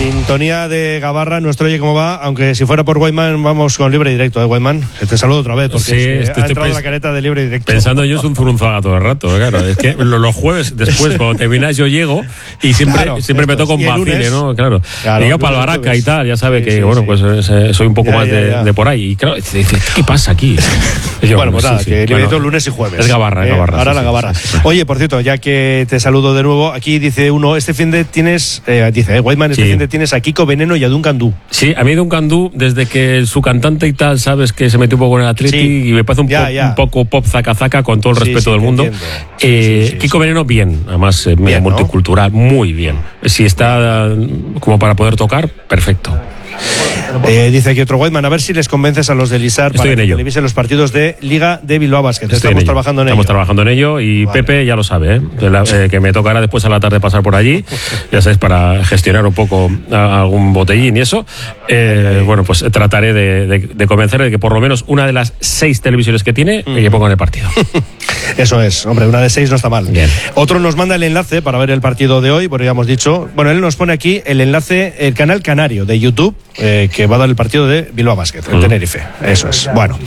Sintonía de Gabarra, nuestro Oye Cómo Va, aunque si fuera por Guayman vamos con libre directo, Guayman. Te saludo otra vez, porque sí, ha entrado la careta de libre directo. Pensando yo es un zurunzaga todo el rato, claro. Es que los jueves después, cuando terminas, yo llego y siempre me toco un vacile, ¿no? Claro. Llego para Albaraca y tal, ya sabe que, pues soy un poco más de por ahí. Y claro, dice, ¿qué pasa aquí? Yo, bueno, pues nada, que libre directo lunes y jueves. Es Gabarra, ahora la Gabarra. Oye, por cierto, ya que te saludo de nuevo, aquí dice uno, este fin de tienes, Guayman, este fin de tienes a Kiko Veneno y a Duncan Du. Sí, a mí Duncan Du, desde que su cantante y tal, sabes que se metió un poco en el Atleti y me parece un poco pop zaca con todo el respeto del mundo. Kiko Veneno, bien, además bien, multicultural, ¿no? Muy bien. Si está como para poder tocar, perfecto. Dice aquí otro Guayman, a ver si les convences a los del ISAR para que televisen los partidos de Liga de Bilbao Basket. Estamos trabajando en ello y vale. Pepe ya lo sabe, que me tocará después a la tarde pasar por allí, ya sabes, para gestionar un poco algún botellín y eso. Bueno, pues trataré de convencerle de que por lo menos una de las 6 televisiones que tiene que pongan el partido. Eso es, hombre, una de 6 no está mal. Bien. Otro nos manda el enlace para ver el partido de hoy, porque ya hemos dicho, bueno, él nos pone aquí el enlace, el canal canario de YouTube, que va a dar el partido de Bilbao Basket, en Tenerife. Eso es, bueno.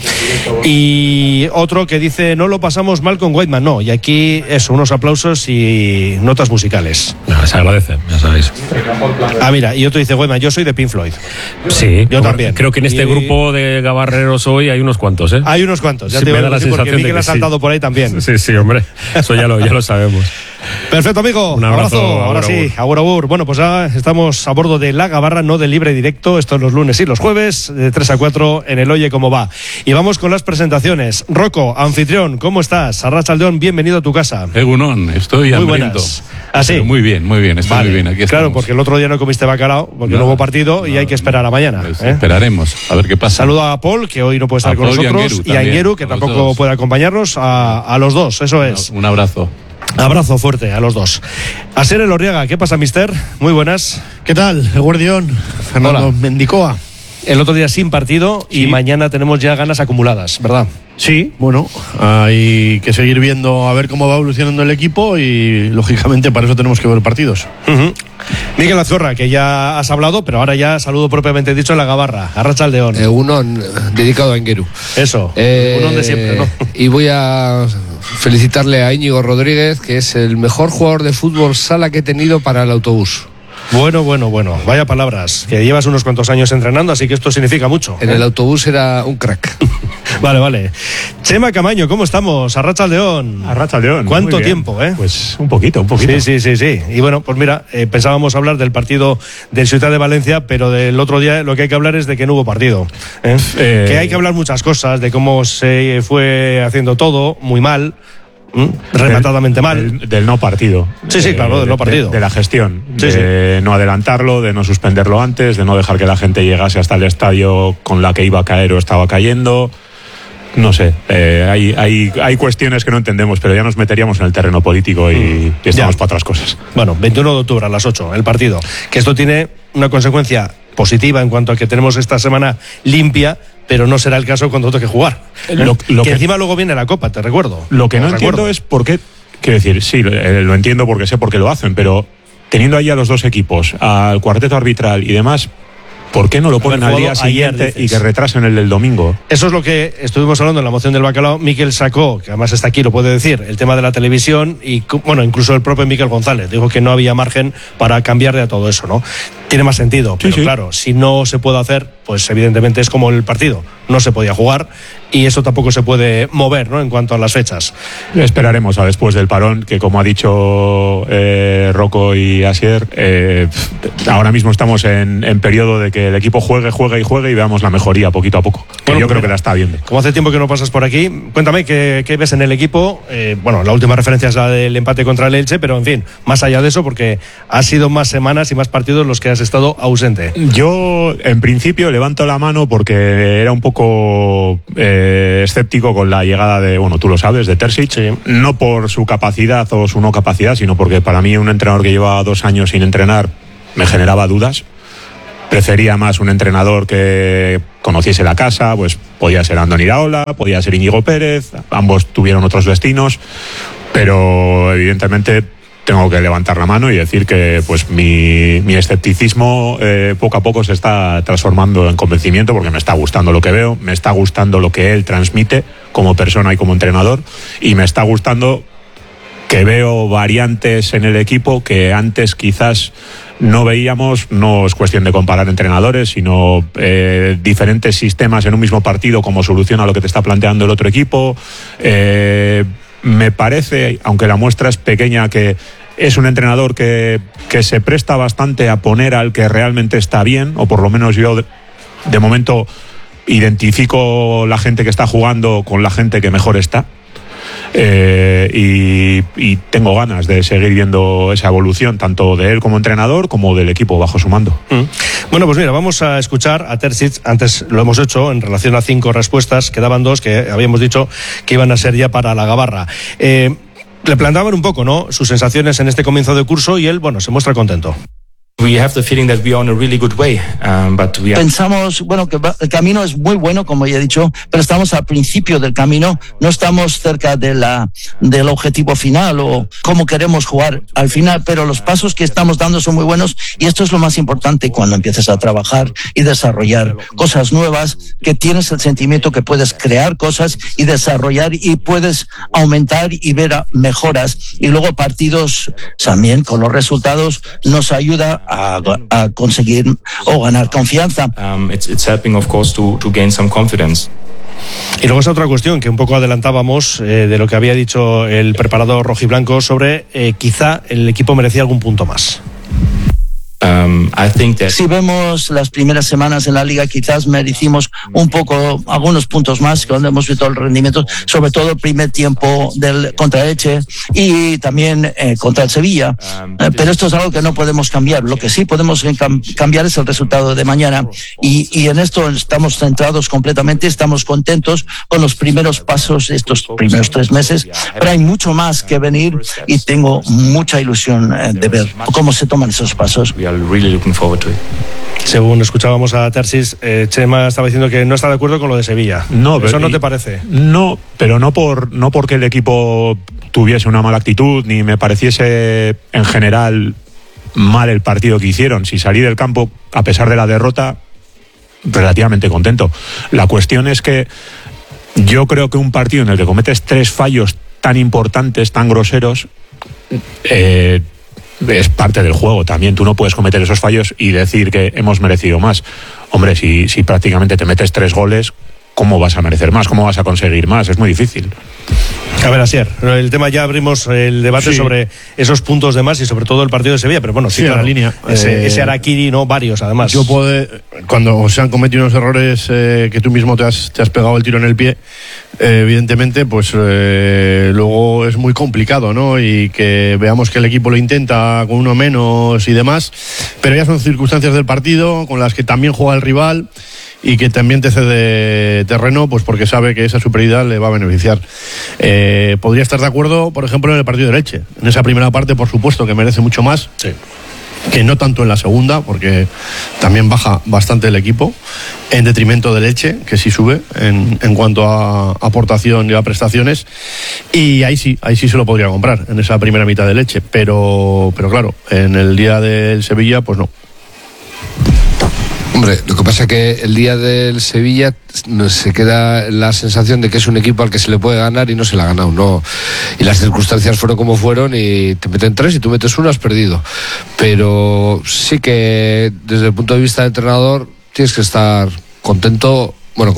Y otro que dice, no lo pasamos mal con Guayman, no, y aquí eso, unos aplausos y notas musicales. No, se agradece, ya sabéis. Mira, y otro dice, Guayman, yo soy de Pink Floyd. Sí, yo también. Creo que en este grupo de gabarreros hoy hay unos cuantos, ¿eh? Hay unos cuantos, ya sí, te me da la sensación porque Miguel ha saltado por ahí también. Sí, hombre, eso ya lo sabemos. Perfecto, amigo. Un abrazo. Ahora sí, agur. Bueno, pues ya estamos a bordo de la Gabarra, no de libre directo. Esto es los lunes y los jueves, de 3 a 4 en el Oye Cómo Va. Y vamos con las presentaciones. Rocco, anfitrión, ¿cómo estás? Arratsaldeon, bienvenido a tu casa. Egunon, estoy muy hambriento. Buenas. ¿Ah, sí? Muy bien, estoy muy bien. Aquí estamos. Claro, porque el otro día no comiste bacalao, porque no hubo partido y hay que esperar a mañana. Pues esperaremos, a ver qué pasa. Saludo a Paul, que hoy no puede estar con nosotros, y a Ingeru, que tampoco puede acompañarnos, a los dos, eso es. Un abrazo. Abrazo fuerte a los dos. Asier Elorriaga, ¿qué pasa, mister? Muy buenas. ¿Qué tal, Guardión? Fernando Mendicoa. El otro día sin partido y mañana tenemos ya ganas acumuladas, ¿verdad? Sí, bueno, hay que seguir viendo a ver cómo va evolucionando el equipo y, lógicamente, para eso tenemos que ver partidos. Miguel Azcorra, que ya has hablado, pero ahora ya saludo propiamente dicho en la Gabarra. Arratsaldeon. Unon dedicado a Ingeru. Eso, unon de siempre, ¿no? Y voy a felicitarle a Íñigo Rodríguez, que es el mejor jugador de fútbol sala que he tenido para el autobús. Bueno, vaya palabras, que llevas unos cuantos años entrenando, así que esto significa mucho. En el autobús era un crack. Vale. Chema Camaño, ¿cómo estamos? Arratsaldeon. ¿Cuánto tiempo, Pues un poquito. Sí. Y bueno, pues mira, pensábamos hablar del partido del Ciutat de Valencia, pero del otro día lo que hay que hablar es de que no hubo partido. Que hay que hablar muchas cosas, de cómo se fue haciendo todo muy mal. Rematadamente mal. Del no partido. Sí, claro, del no partido. De la gestión. De no adelantarlo, de no suspenderlo antes, de no dejar que la gente llegase hasta el estadio con la que iba a caer o estaba cayendo. No sé, hay cuestiones que no entendemos, pero ya nos meteríamos en el terreno político y estamos para otras cosas. Bueno, 21 de octubre a las 8, el partido. Que esto tiene una consecuencia positiva en cuanto a que tenemos esta semana limpia, pero no será el caso cuando toque jugar. Que encima luego viene la Copa, te recuerdo. Lo que no entiendo es por qué. Quiero decir, sí, lo entiendo porque sé por qué lo hacen, pero teniendo ahí a los dos equipos, al cuarteto arbitral y demás, ¿por qué no lo ponen al día siguiente y que retrasen el del domingo? Eso es lo que estuvimos hablando en la moción del bacalao. Miquel sacó, que además está aquí, lo puede decir, el tema de la televisión y, bueno, incluso el propio Miquel González dijo que no había margen para cambiarle a todo eso, ¿no? Tiene más sentido, pero claro, si no se puede hacer, pues evidentemente es como el partido. No se podía jugar y eso tampoco se puede mover, ¿no? En cuanto a las fechas. Esperaremos a después del parón, que como ha dicho Rocco y Asier, ahora mismo estamos en periodo de que el equipo juegue y veamos la mejoría poquito a poco. Yo creo que la está viendo. Como hace tiempo que no pasas por aquí, cuéntame qué ves en el equipo. Bueno, la última referencia es la del empate contra el Elche, pero en fin, más allá de eso, porque ha sido más semanas y más partidos los que has estado ausente. Yo, en principio, levanto la mano porque era un poco escéptico con la llegada de, bueno, tú lo sabes, de Terzic. Sí. No por su capacidad o su no capacidad, sino porque para mí un entrenador que lleva 2 años sin entrenar me generaba dudas. Prefería más un entrenador que conociese la casa, pues podía ser Andoni Iraola, podía ser Íñigo Pérez, ambos tuvieron otros destinos, pero evidentemente tengo que levantar la mano y decir que pues mi escepticismo poco a poco se está transformando en convencimiento, porque me está gustando lo que veo, me está gustando lo que él transmite como persona y como entrenador, y me está gustando que veo variantes en el equipo que antes quizás no veíamos. No es cuestión de comparar entrenadores, sino diferentes sistemas en un mismo partido, como solución a lo que te está planteando el otro equipo. Me parece, aunque la muestra es pequeña, que es un entrenador que se presta bastante a poner al que realmente está bien, o por lo menos yo de momento identifico la gente que está jugando con la gente que mejor está. Y tengo ganas de seguir viendo esa evolución, tanto de él como entrenador como del equipo bajo su mando. Bueno, pues mira, vamos a escuchar a Terzic. Antes lo hemos hecho en relación a 5 respuestas, quedaban 2 que habíamos dicho que iban a ser ya para la Gabarra. Le planteaban un poco, ¿no?, sus sensaciones en este comienzo de curso, y él, bueno, se muestra contento. Pensamos, bueno, que el camino es muy bueno, como ya he dicho, pero estamos al principio del camino, no estamos cerca del objetivo final o cómo queremos jugar al final, pero los pasos que estamos dando son muy buenos, y esto es lo más importante cuando empiezas a trabajar y desarrollar cosas nuevas, que tienes el sentimiento que puedes crear cosas y desarrollar y puedes aumentar y ver mejoras, y luego partidos también con los resultados nos ayuda a conseguir o ganar confianza. It's helping, of course, to gain some confidence. Y luego esa otra cuestión que un poco adelantábamos de lo que había dicho el preparador rojiblanco sobre quizá el equipo merecía algún punto más. Si vemos las primeras semanas en la liga, quizás merecimos un poco, algunos puntos más cuando hemos visto el rendimiento, sobre todo el primer tiempo contra Elche y también contra el Sevilla. Pero esto es algo que no podemos cambiar. Lo que sí podemos cambiar es el resultado de mañana, y en esto estamos centrados completamente. Estamos contentos con los primeros pasos de estos primeros 3 meses, pero hay mucho más que venir y tengo mucha ilusión de ver cómo se toman esos pasos. Really looking forward to it. Según escuchábamos a Terzic, Chema estaba diciendo que no está de acuerdo con lo de Sevilla. No, ¿eso no te parece? No, pero no porque el equipo tuviese una mala actitud, ni me pareciese en general mal el partido que hicieron. Si salí del campo, a pesar de la derrota, relativamente contento. La cuestión es que yo creo que un partido en el que cometes 3 fallos tan importantes, tan groseros, es parte del juego también. Tú no puedes cometer esos fallos y decir que hemos merecido más. Hombre, si prácticamente te metes 3 goles, ¿cómo vas a merecer más? ¿Cómo vas a conseguir más? Es muy difícil. A ver, Asier, el tema, ya abrimos el debate sobre esos puntos de más y sobre todo el partido de Sevilla, pero bueno, sí, claro, la línea. Ese Harakiri, no, varios además. Cuando se han cometido unos errores que tú mismo te has pegado el tiro en el pie, evidentemente, pues luego es muy complicado, ¿no? Y que veamos que el equipo lo intenta con uno menos y demás, pero ya son circunstancias del partido con las que también juega el rival y que también te cede terreno, pues porque sabe que esa superioridad le va a beneficiar. Podría estar de acuerdo, por ejemplo, en el partido de Elche. En esa primera parte, por supuesto, que merece mucho más. Sí. Que no tanto en la segunda, porque también baja bastante el equipo, en detrimento del Elche, que sí sube en cuanto a aportación y a prestaciones, y ahí sí se lo podría comprar, en esa primera mitad del Elche, pero claro, en el día del Sevilla, pues no. Hombre, lo que pasa es que el día del Sevilla se queda la sensación de que es un equipo al que se le puede ganar y no se le ha ganado, ¿no? Y las circunstancias fueron como fueron y te meten 3 y tú metes 1, has perdido. Pero sí que desde el punto de vista del entrenador tienes que estar contento,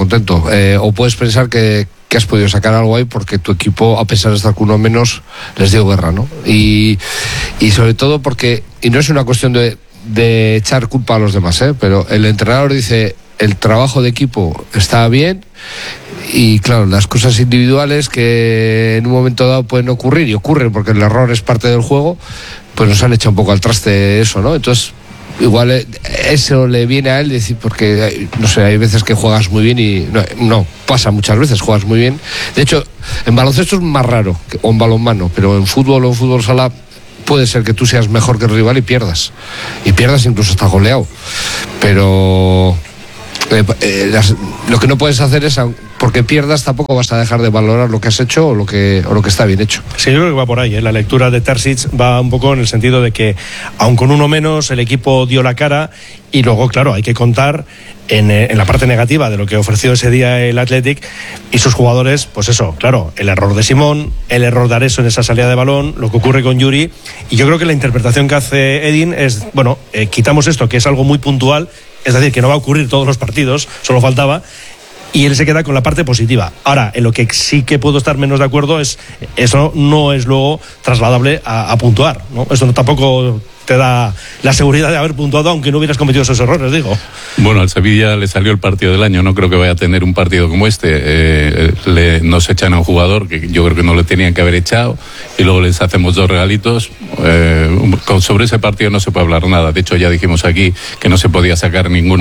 o puedes pensar que has podido sacar algo ahí porque tu equipo, a pesar de estar con uno menos, les dio guerra, ¿no? Y sobre todo porque, y no es una cuestión de echar culpa a los demás, pero el entrenador dice el trabajo de equipo está bien y claro, las cosas individuales que en un momento dado pueden ocurrir y ocurren porque el error es parte del juego, pues nos han echado un poco al traste eso, ¿no? Entonces igual eso le viene a él decir, porque no sé, hay veces que juegas muy bien y no pasa muchas veces, juegas muy bien. De hecho, en baloncesto es más raro, o en balonmano, pero en fútbol o en fútbol sala puede ser que tú seas mejor que el rival y pierdas incluso hasta goleado, pero lo que no puedes hacer es porque pierdas tampoco vas a dejar de valorar lo que has hecho o lo que está bien hecho. Sí, yo creo que va por ahí, ¿eh? La lectura de Terzic va un poco en el sentido de que, aun con uno menos, el equipo dio la cara, y luego, claro, hay que contar en la parte negativa de lo que ofreció ese día el Athletic y sus jugadores, pues eso, claro, el error de Simón, el error de Areso en esa salida de balón, lo que ocurre con Yuri, y yo creo que la interpretación que hace Edin es, bueno, quitamos esto, que es algo muy puntual, es decir, que no va a ocurrir todos los partidos, solo faltaba, y él se queda con la parte positiva. Ahora, en lo que sí que puedo estar menos de acuerdo es, eso no es luego trasladable a puntuar, ¿no? Eso tampoco te da la seguridad de haber puntuado aunque no hubieras cometido esos errores, digo. Bueno, al Sevilla le salió el partido del año, no creo que vaya a tener un partido como este. Nos echan a un jugador que yo creo que no le tenían que haber echado, y luego les hacemos 2 regalitos. Sobre ese partido no se puede hablar nada. De hecho, ya dijimos aquí que no se podía sacar ningún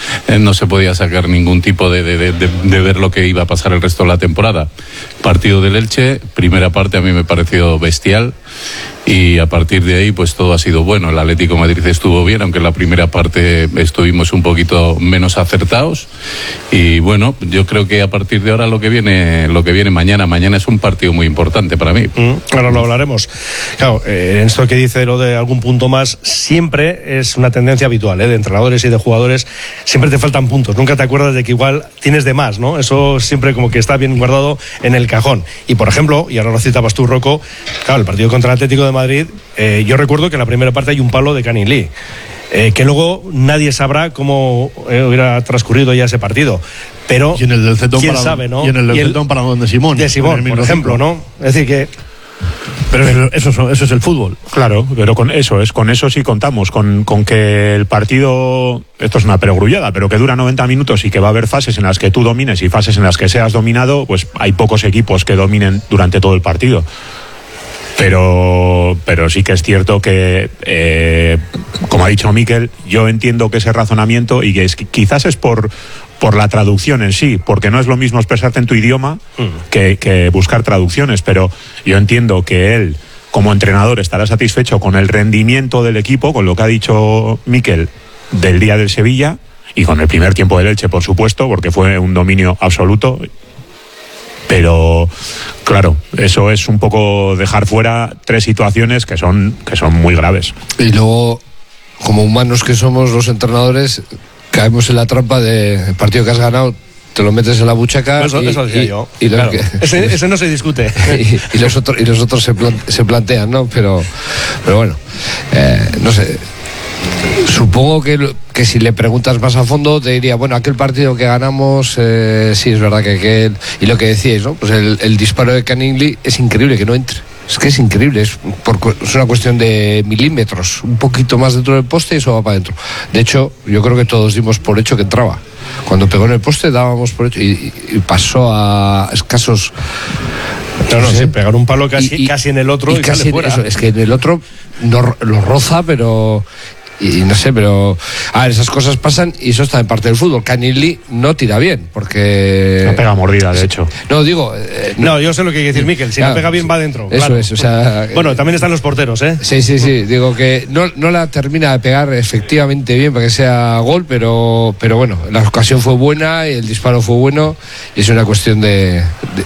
tipo de ver lo que iba a pasar el resto de la temporada. Partido del Elche, primera parte a mí me pareció bestial, y a partir de ahí pues todo ha sido bueno. El Atlético de Madrid estuvo bien, aunque en la primera parte estuvimos un poquito menos acertados, y bueno, yo creo que a partir de ahora lo que viene mañana es un partido muy importante para mí. Ahora lo hablaremos. Claro, en esto que dice lo de algún punto más, siempre es una tendencia habitual, de entrenadores y de jugadores, siempre te faltan puntos, nunca te acuerdas de que igual tienes de más, ¿no? Eso siempre como que está bien guardado en el cajón. Y por ejemplo, y ahora lo citabas tú, Rocco, claro, el partido contra el Atlético de Madrid, yo recuerdo que en la primera parte hay un palo de Canning Lee, que luego nadie sabrá cómo hubiera transcurrido ya ese partido, pero y en el del Cetón quién sabe, ¿no? Y en el del Cetón para donde Simón. De Simón, por ejemplo, ¿no? Es decir que... Pero eso es el fútbol. Claro, pero con eso sí contamos, con que el partido, esto es una perogrullada, pero que dura 90 minutos y que va a haber fases en las que tú domines y fases en las que seas dominado, pues hay pocos equipos que dominen durante todo el partido. Pero sí que es cierto que, como ha dicho Mikel, yo entiendo que ese razonamiento, y que quizás es por la traducción en sí, porque no es lo mismo expresarte en tu idioma que buscar traducciones, pero yo entiendo que él, como entrenador, estará satisfecho con el rendimiento del equipo, con lo que ha dicho Mikel del día del Sevilla, y con el primer tiempo del Elche, por supuesto, porque fue un dominio absoluto. Pero claro, eso es un poco dejar fuera 3 situaciones que son muy graves. Y luego, como humanos que somos los entrenadores, caemos en la trampa de el partido que has ganado, te lo metes en la buchaca. Eso decía yo. Claro. Ese no se discute. y los otros se plantean, ¿no? Pero bueno, no sé. Supongo que si le preguntas más a fondo te diría, bueno, aquel partido que ganamos, sí, es verdad que y lo que decíais, ¿no? Pues el disparo de Canning Lee es increíble que no entre. Es que es increíble, es una cuestión de milímetros, un poquito más dentro del poste y eso va para adentro. De hecho, yo creo que todos dimos por hecho que entraba. Cuando pegó en el poste dábamos por hecho y pasó a escasos... No sé, pegar un palo casi en el otro y casi sale fuera. Eso, es que en el otro no lo roza, pero... Y no sé, pero a ver, esas cosas pasan y eso está en parte del fútbol. Canning Lee no tira bien porque no pega mordida, de hecho. No, digo no, yo sé lo que quiere decir Mikel. Si no pega bien va adentro. Eso claro. Es, o sea, bueno, también están los porteros, ¿eh? Sí, digo que no la termina de pegar efectivamente bien para que sea gol, pero bueno, la ocasión fue buena y el disparo fue bueno y es una cuestión de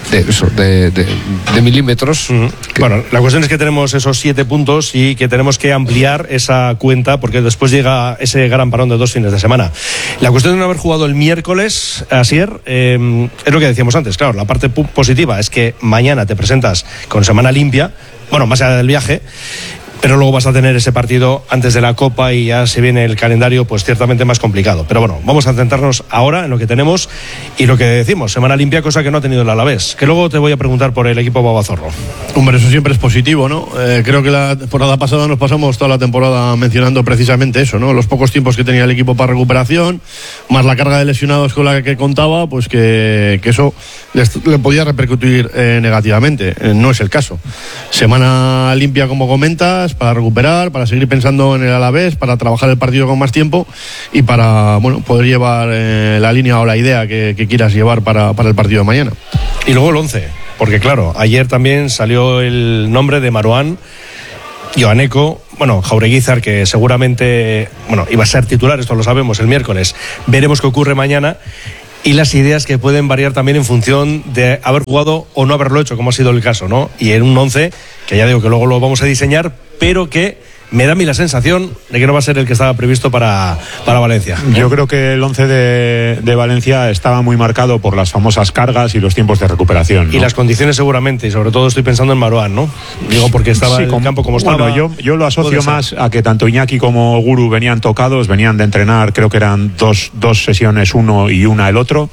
milímetros. Bueno, la cuestión es que tenemos esos 7 puntos y que tenemos que ampliar esa cuenta porque después llega ese gran parón de 2 fines de semana. La cuestión de no haber jugado el miércoles, Asier, es lo que decíamos antes. Claro, la parte positiva es que mañana te presentas con semana limpia, bueno, más allá del viaje, pero luego vas a tener ese partido antes de la Copa y ya se viene el calendario pues ciertamente más complicado. Pero bueno, vamos a centrarnos ahora en lo que tenemos y lo que decimos, semana limpia, cosa que no ha tenido el Alavés, que luego te voy a preguntar por el equipo Babazorro. Hombre, eso siempre es positivo, ¿no? Creo que la temporada pasada nos pasamos toda la temporada mencionando precisamente eso, ¿no? Los pocos tiempos que tenía el equipo para recuperación, más la carga de lesionados con la que contaba, pues que eso le podía repercutir negativamente. No es el caso. Semana limpia, como comentas, para recuperar, para seguir pensando en el Alavés, para trabajar el partido con más tiempo y para, bueno, poder llevar la línea o la idea que quieras llevar para el partido de mañana. Y luego el 11, porque claro, ayer también salió el nombre de Marouane, Joaneco, bueno, Jaureguizar, que seguramente, bueno, iba a ser titular, esto lo sabemos, el miércoles. Veremos qué ocurre mañana. y las ideas que pueden variar también en función de haber jugado o no haberlo hecho, como ha sido el caso, ¿no? Y en un 11, que ya digo que luego lo vamos a diseñar, pero que me da a mí la sensación de que no va a ser el que estaba previsto para Valencia. Yo creo que el 11 de Valencia estaba muy marcado por las famosas cargas y los tiempos de recuperación, ¿no? Y las condiciones seguramente, y sobre todo estoy pensando en Marouane, ¿no? Digo, porque estaba en el campo como estaba. Bueno, yo lo asocio más a que tanto Iñaki como Guru venían tocados, venían de entrenar, creo que eran dos sesiones, uno y una el otro.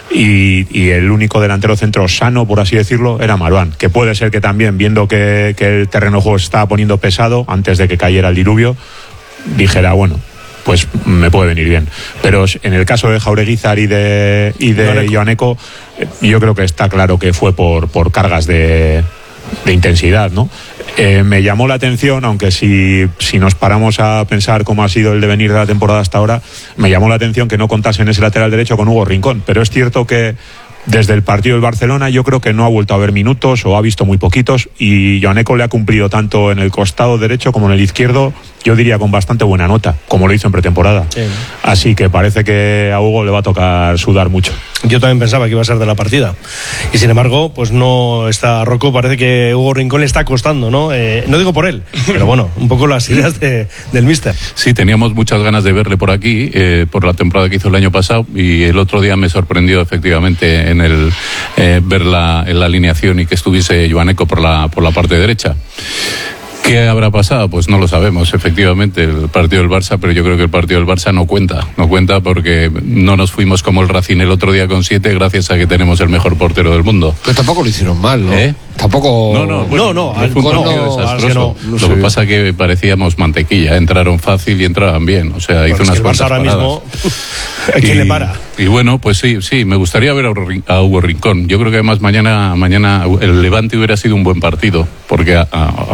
Y el único delantero centro sano, por así decirlo, era Marouane, que puede ser que también, viendo que el terreno de juego se estaba poniendo pesado antes de que cayera el diluvio, dijera, bueno, pues me puede venir bien. Pero en el caso de Jaureguizar y de Joaneco, yo creo que está claro que fue por cargas de intensidad, ¿no? Me llamó la atención, aunque si nos paramos a pensar cómo ha sido el devenir de la temporada hasta ahora, me llamó la atención que no contasen ese lateral derecho con Hugo Rincón, pero es cierto que desde el partido del Barcelona yo creo que no ha vuelto a ver minutos o ha visto muy poquitos, y Joaneco le ha cumplido tanto en el costado derecho como en el izquierdo, yo diría con bastante buena nota, como lo hizo en pretemporada. Sí. Así que parece que a Hugo le va a tocar sudar mucho. Yo también pensaba que iba a ser de la partida, y sin embargo pues no está Rocco. Parece que Hugo Rincón le está costando, ¿no? No digo por él, pero bueno, un poco las ideas del míster. Sí, teníamos muchas ganas de verle por aquí, por la temporada que hizo el año pasado, y el otro día me sorprendió efectivamente en el ver la alineación y que estuviese Joaneco por la parte derecha. ¿Qué habrá pasado? Pues no lo sabemos, efectivamente, el partido del Barça, pero yo creo que el partido del Barça no cuenta porque no nos fuimos como el Racing el otro día con 7 gracias a que tenemos el mejor portero del mundo. Pero tampoco lo hicieron mal, ¿no? Tampoco... No, fue un partido desastroso. Lo que pasa es que parecíamos mantequilla, entraron fácil y entraron bien, o sea, hizo unas cuantas ahora paradas. Mismo, ¿a quién le para? Y bueno, pues sí, me gustaría ver a Hugo Rincón. Yo creo que además mañana el Levante hubiera sido un buen partido, porque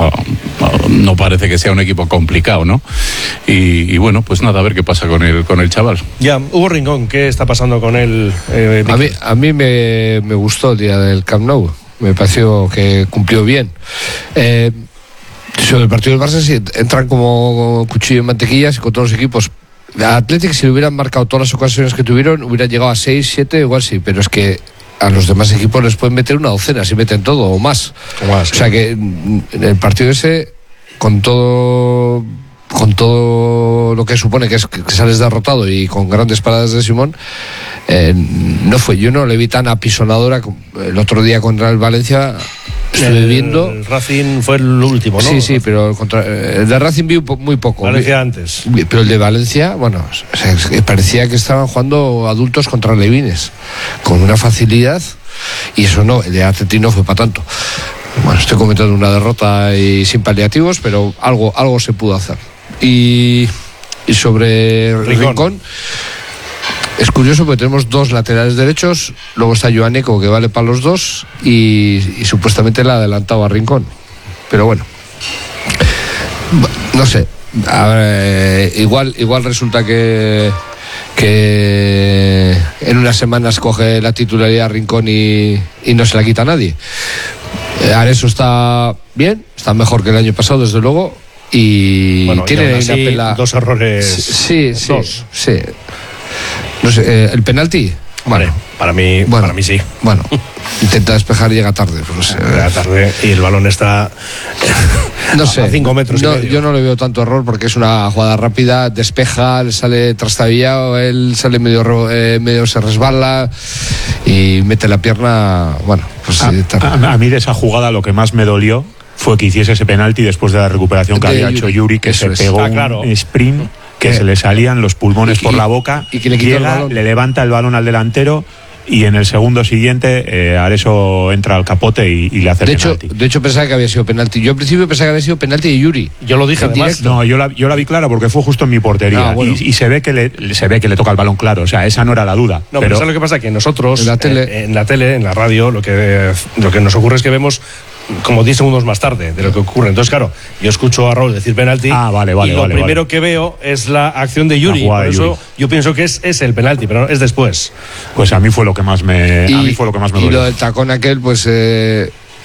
no parece que sea un equipo complicado, ¿no? Y bueno, pues nada, a ver qué pasa con el chaval. Ya, Hugo Rincón, ¿qué está pasando con él? A mí me gustó el día del Camp Nou, me pareció que cumplió bien. Sobre el partido del Barça, sí, entran como cuchillo en mantequillas con todos los equipos. Athletic, si le hubieran marcado todas las ocasiones que tuvieron, hubieran llegado a 6, 7, igual sí, pero es que a los demás equipos les pueden meter una docena, si meten todo o más. O sea que en el partido ese, con todo lo que supone que es que sales derrotado y con grandes paradas de Simón, yo no le vi tan apisonadora el otro día contra el Valencia. El Racing fue el último, ¿no? Sí, pero el de Racing vi muy poco. Valencia antes. Pero el de Valencia, bueno, parecía que estaban jugando adultos contra levines, con una facilidad, y eso no, el de Atleti no fue para tanto. Bueno, estoy comentando una derrota y sin paliativos, pero algo se pudo hacer. Y sobre Rincón, es curioso porque tenemos dos laterales derechos, luego está Joaneco, que vale para los dos, y supuestamente le ha adelantado a Rincón. Pero bueno, no sé, igual resulta que en unas semanas coge la titularidad Rincón y no se la quita a nadie. Areso está bien, está mejor que el año pasado, desde luego, y bueno, tiene una pela. 2 errores. Sí. No sé, el penalti. Vale, para mí sí. Bueno, intenta despejar y llega tarde. Pues, llega tarde y el balón está no sé, a 5 metros. Yo no le veo tanto error porque es una jugada rápida, despeja, le sale trastabillado, él sale medio se resbala y mete la pierna. Bueno, pues a mí de esa jugada lo que más me dolió fue que hiciese ese penalti después de la recuperación que había hecho Yuri, que se pegó un sprint que se le salían los pulmones por la boca, y que le llega, le levanta el balón al delantero, y en el segundo siguiente Areso entra al capote y le hace penalti. De hecho pensaba que había sido penalti. Yo al principio pensaba que había sido penalti de Yuri. Yo lo dije además. No, yo la vi clara porque fue justo en mi portería. Bueno. Y se ve que le toca el balón claro. O sea, esa no era la duda. No, pero ¿sabes lo que pasa? Que nosotros en la tele, en la radio, lo que nos ocurre es que vemos como 10 segundos más tarde de lo que ocurre. Entonces, claro, yo escucho a Raúl decir penalti, y lo primero que veo es la acción de Yuri. Por eso Yuri. Yo pienso que es el penalti, pero es después. Pues a mí fue lo que más me dolió. Y lo del tacón aquel, pues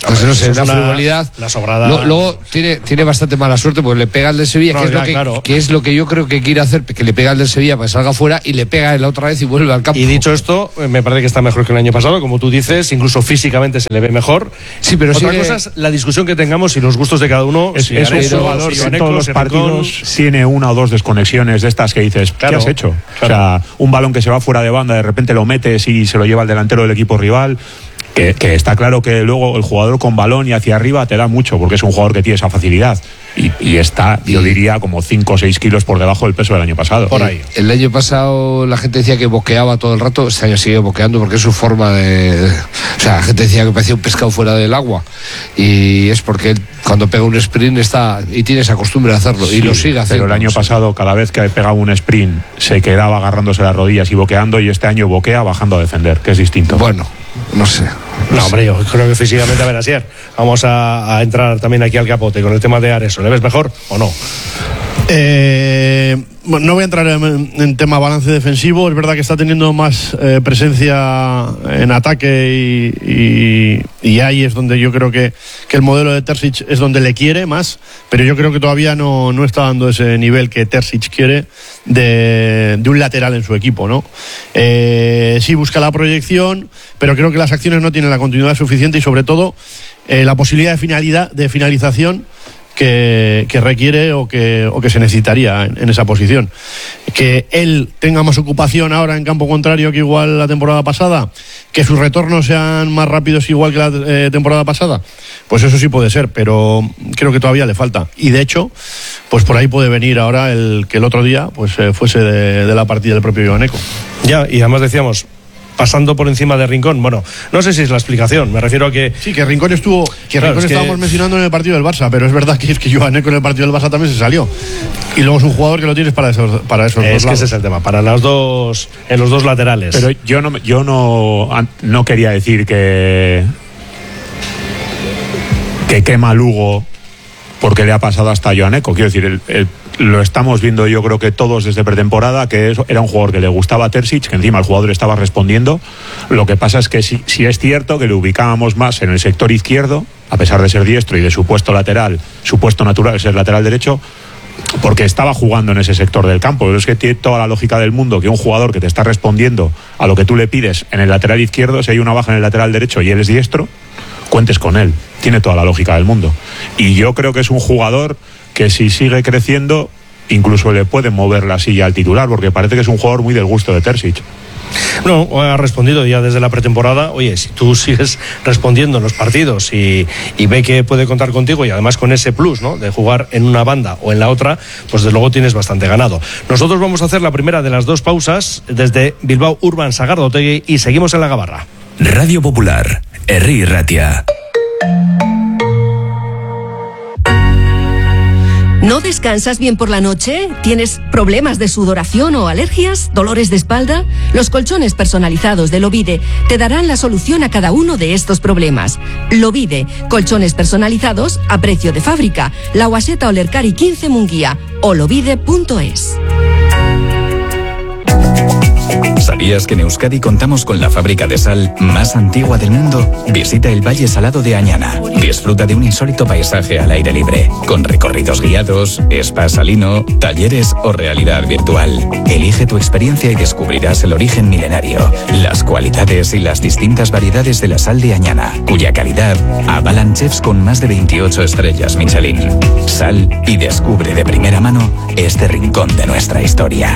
Entonces, no sé, una frivolidad. La sobrada. Luego tiene bastante mala suerte porque le pega al del Sevilla, que es lo que yo creo que quiere hacer, que le pega al del Sevilla para que salga fuera y le pega la otra vez y vuelve al campo. Y dicho esto, me parece que está mejor que el año pasado, como tú dices, incluso físicamente se le ve mejor. Sí, pero otra cosa es la discusión que tengamos y los gustos de cada uno. Es un jugador que en todos los partidos tiene una o dos desconexiones de estas que dices, ¿qué has hecho? O sea, un balón que se va fuera de banda, de repente lo metes y se lo lleva el delantero del equipo rival. Que está claro que luego el jugador con balón y hacia arriba te da mucho, porque es un jugador que tiene esa facilidad. Y está, yo diría, como 5 o 6 kilos por debajo del peso del año pasado. Por ahí. El año pasado la gente decía que boqueaba todo el rato, este año sigue boqueando porque es su forma de... O sea, la gente decía que parecía un pescado fuera del agua. Y es porque él, cuando pega un sprint y tiene esa costumbre de hacerlo, y lo sigue haciendo. Pero el año pasado, cada vez que pegaba un sprint, se quedaba agarrándose las rodillas y boqueando, y este año boquea bajando a defender, que es distinto. Bueno, no sé. No, hombre, yo creo que físicamente, a ver, Asier, vamos a entrar también aquí al capote con el tema de Areso. ¿Le ves mejor o no? Bueno, no voy a entrar en tema balance defensivo. Es verdad que está teniendo más presencia en ataque y ahí es donde yo creo que el modelo de Terzic es donde le quiere más, pero yo creo que todavía no está dando ese nivel que Terzic quiere de un lateral en su equipo, ¿no? Sí busca la proyección, pero creo que las acciones no tienen la continuidad suficiente y sobre todo la posibilidad de finalización que requiere o que se necesitaría en esa posición. Que él tenga más ocupación ahora en campo contrario que igual la temporada pasada, que sus retornos sean más rápidos igual que la temporada pasada, pues eso sí puede ser, pero creo que todavía le falta. Y de hecho, pues por ahí puede venir ahora que el otro día pues fuese de la partida del propio Joaneco. Ya, y además decíamos, pasando por encima de Rincón. Bueno, no sé si es la explicación, me refiero a que... Sí, que Rincón estuvo... estábamos mencionando en el partido del Barça, pero es verdad que Joaneco en el partido del Barça también se salió. Y luego es un jugador que lo tienes para esos dos lados. Es que ese es el tema, para en los dos laterales. Pero yo no quería decir que quema Lugo porque le ha pasado hasta a Joaneco. Quiero decir, lo estamos viendo yo creo que todos desde pretemporada, que era un jugador que le gustaba a Terzic, que encima el jugador estaba respondiendo. Lo que pasa es que sí es cierto que le ubicábamos más en el sector izquierdo, a pesar de ser diestro y de su puesto lateral, su puesto natural es el lateral derecho, porque estaba jugando en ese sector del campo. Pero es que tiene toda la lógica del mundo que un jugador que te está respondiendo a lo que tú le pides en el lateral izquierdo, si hay una baja en el lateral derecho y él es diestro, cuentes con él. Tiene toda la lógica del mundo. Y yo creo que es un jugador que si sigue creciendo, incluso le puede mover la silla al titular, porque parece que es un jugador muy del gusto de Terzic. No, ha respondido ya desde la pretemporada. Oye, si tú sigues respondiendo en los partidos y ve que puede contar contigo, y además con ese plus, ¿no?, de jugar en una banda o en la otra, pues desde luego tienes bastante ganado. Nosotros vamos a hacer la primera de las dos pausas desde Bilbao Urban Sagardotegui y seguimos en la Gabarra. Radio Popular, Herri Ratia. ¿No descansas bien por la noche? ¿Tienes problemas de sudoración o alergias? ¿Dolores de espalda? Los colchones personalizados de Lovide te darán la solución a cada uno de estos problemas. Lovide, colchones personalizados a precio de fábrica. La Guaseta Olercari 15 Munguía o lovide.es. ¿Sabías que en Euskadi contamos con la fábrica de sal más antigua del mundo? Visita el Valle Salado de Añana. Disfruta de un insólito paisaje al aire libre, con recorridos guiados, spa salino, talleres o realidad virtual. Elige tu experiencia y descubrirás el origen milenario, las cualidades y las distintas variedades de la sal de Añana, cuya calidad avalan chefs con más de 28 estrellas Michelin. Sal y descubre de primera mano este rincón de nuestra historia.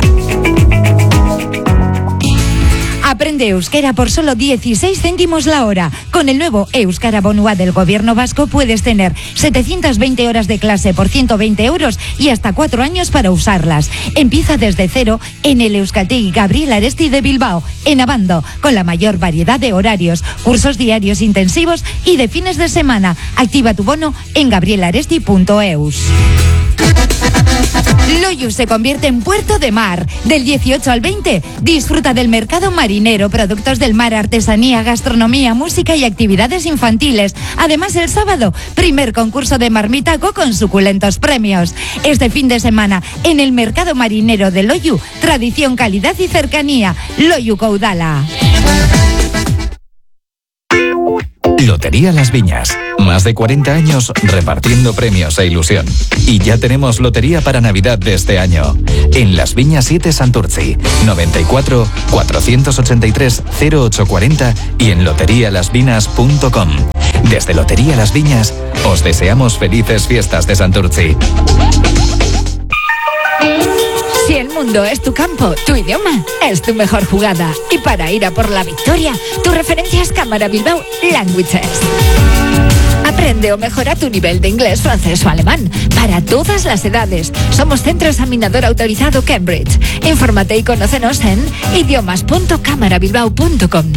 Aprende euskera por solo 16 céntimos la hora. Con el nuevo Euskara Bonua del Gobierno Vasco puedes tener 720 horas de clase por 120 euros y hasta 4 años para usarlas. Empieza desde cero en el Euskaltegi Gabriel Aresti de Bilbao, en Abando, con la mayor variedad de horarios, cursos diarios intensivos y de fines de semana. Activa tu bono en gabrielaresti.eus. Loiu se convierte en puerto de mar. Del 18 al 20, disfruta del mercado marinero, productos del mar, artesanía, gastronomía, música y actividades infantiles. Además, el sábado, primer concurso de marmitaco con suculentos premios. Este fin de semana, en el mercado marinero de Loiu, tradición, calidad y cercanía. Loiu Caudala. Lotería Las Viñas. Más de 40 años repartiendo premios e ilusión. Y ya tenemos lotería para Navidad de este año. En Las Viñas 7 Santurtzi, 94 483 0840 y en loterialasvinas.com. Desde Lotería Las Viñas, os deseamos felices fiestas de Santurtzi. Si el mundo es tu campo, tu idioma es tu mejor jugada. Y para ir a por la victoria, tu referencia es Cámara Bilbao Languages. Aprende o mejora tu nivel de inglés, francés o alemán para todas las edades. Somos centro examinador autorizado Cambridge. Infórmate y conócenos en idiomas.camarabilbao.com.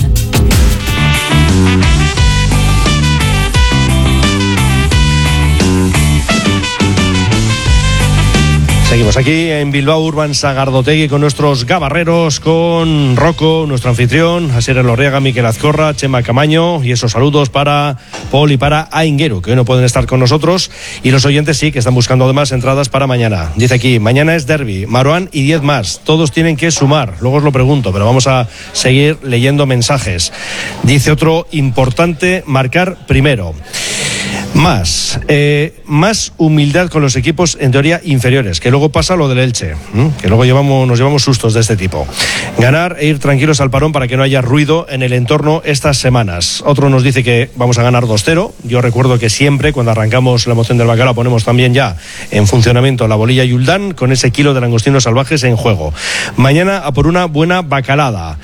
Seguimos aquí en Bilbao Urban Sagardotegui con nuestros gabarreros, con Rocco, nuestro anfitrión, Asier Elorriaga, Miquel Azcorra, Chema Camaño, y esos saludos para Paul y para Aingeru, que hoy no pueden estar con nosotros, y los oyentes sí, que están buscando además entradas para mañana. Dice aquí, mañana es derbi, Maruán y 10 más, todos tienen que sumar, luego os lo pregunto, pero vamos a seguir leyendo mensajes. Dice otro, importante marcar primero. Más humildad con los equipos en teoría inferiores, que luego pasa lo del Elche, que luego nos llevamos sustos de este tipo. Ganar e ir tranquilos al parón para que no haya ruido en el entorno estas semanas. Otro nos dice que vamos a ganar 2-0. Yo recuerdo que siempre cuando arrancamos la emoción del bacalao ponemos también ya en funcionamiento la bolilla Yuldán con ese kilo de langostinos salvajes en juego. Mañana a por una buena bacalada.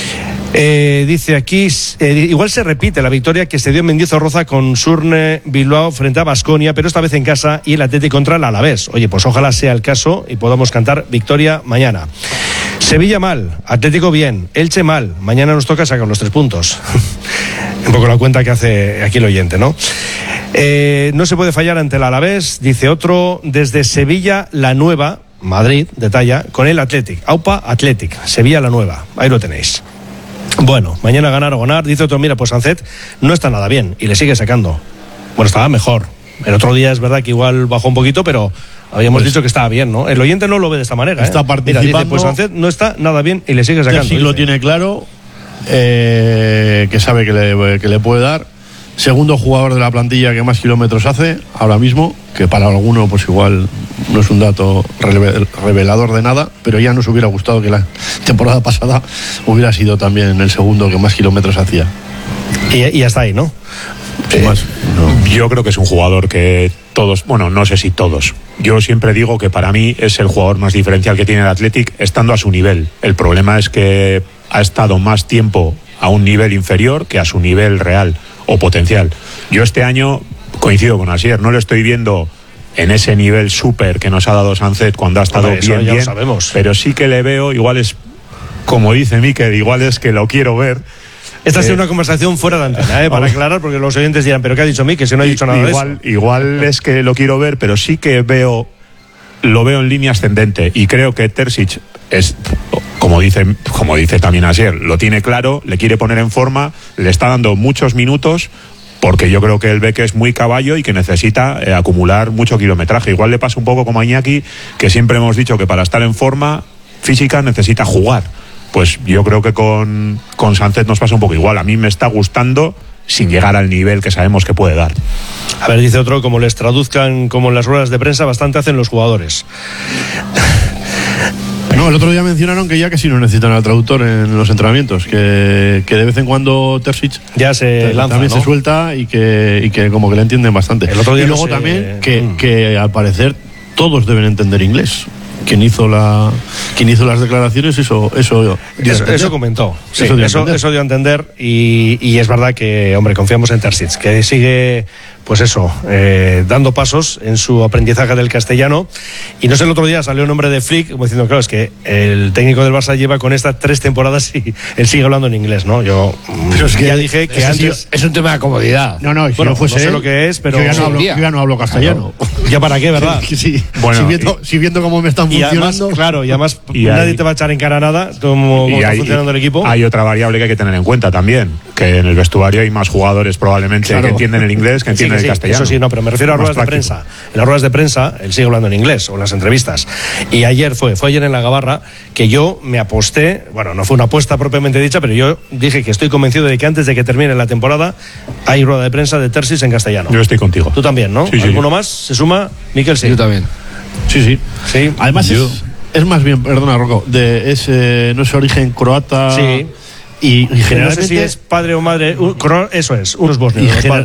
Dice aquí, igual se repite la victoria que se dio en Mendizorroza con Surne Bilbao frente a Baskonia, pero esta vez en casa, y el Atlético contra el Alavés. Oye, pues ojalá sea el caso y podamos cantar victoria mañana. Sevilla mal, Atlético bien, Elche mal, mañana nos toca sacar los 3 puntos. Un poco la cuenta que hace aquí el oyente, ¿no? No se puede fallar ante el Alavés, dice otro, desde Sevilla la Nueva, Madrid, detalla, con el Athletic, AUPA Athletic, Sevilla la Nueva, ahí lo tenéis. Bueno, mañana ganar o ganar, dice otro, mira, pues Sancet no está nada bien y le sigue sacando. Bueno, estaba mejor. El otro día es verdad que igual bajó un poquito, pero habíamos dicho que estaba bien, ¿no? El oyente no lo ve de esta manera. Está participando. Mira, dice, pues Sancet no está nada bien y le sigue sacando. Sí lo tiene claro, que sabe que le puede dar. Segundo jugador de la plantilla que más kilómetros hace ahora mismo, que para alguno pues igual no es un dato revelador de nada, pero ya nos hubiera gustado que la temporada pasada hubiera sido también el segundo que más kilómetros hacía. Y hasta ahí, ¿no? No. Yo creo que es un jugador que todos, bueno, no sé si todos, yo siempre digo que para mí es el jugador más diferencial que tiene el Athletic estando a su nivel. El problema es que ha estado más tiempo a un nivel inferior que a su nivel real o potencial. Yo este año coincido con Asier, no lo estoy viendo en ese nivel súper que nos ha dado Sancet cuando ha estado bien, pero sí que le veo, igual es, como dice Mikel, igual es que lo quiero ver. Esta ha sido una conversación fuera de antena, para aclarar, porque los oyentes dirán, ¿pero qué ha dicho Mikel? Si no ha dicho nada de eso. Igual es que lo quiero ver, pero sí que lo veo en línea ascendente, y creo que Terzic es, como dice también Asier, lo tiene claro, le quiere poner en forma, le está dando muchos minutos, porque yo creo que él ve que es muy caballo y que necesita acumular mucho kilometraje. Igual le pasa un poco como a Iñaki, que siempre hemos dicho que para estar en forma física necesita jugar. Pues yo creo que con Sancet nos pasa un poco igual. A mí me está gustando sin llegar al nivel que sabemos que puede dar. A ver, dice otro, como les traduzcan como en las ruedas de prensa, bastante hacen los jugadores. No, el otro día mencionaron que ya que sí no necesitan al traductor en los entrenamientos, que de vez en cuando Terzic ya se lanza, también, ¿no? Se suelta y que como que le entienden bastante. El otro día y luego también que al parecer todos deben entender inglés. Quien hizo las declaraciones, eso comentó. Sí, eso dio a entender, y es verdad que, hombre, confiamos en Terzic, que sigue, pues eso, dando pasos en su aprendizaje del castellano. Y no sé, el otro día salió un hombre de Flick como diciendo, claro, es que el técnico del Barça lleva con estas 3 temporadas y él sigue hablando en inglés, ¿no? Pero es que ya dije que antes es un tema de comodidad. No, si bueno, no fuese no sé lo que es, pero yo ya no hablo castellano. ¿Ya para qué, verdad? Sí. Bueno, si viendo cómo me está están funcionando. Y además nadie te va a echar en cara nada cómo está funcionando el equipo. Hay otra variable que hay que tener en cuenta también, que en el vestuario hay más jugadores probablemente que entienden el inglés que entienden el castellano. Eso sí, no, pero me refiero a ruedas de prensa. En las ruedas de prensa, él sigue hablando en inglés, o en las entrevistas. Y ayer fue ayer en la Gabarra, que yo me aposté, bueno, no fue una apuesta propiamente dicha, pero yo dije que estoy convencido de que antes de que termine la temporada hay rueda de prensa de Tersis en castellano. Yo estoy contigo. Tú también, ¿no? Sí, ¿Alguno más? ¿Se suma? Miquel, sí. Yo también. Sí. Además es más bien, perdona, Rocco, no es origen croata. Sí. Y generalmente, no sé si es padre o madre, eso es, unos bosnios.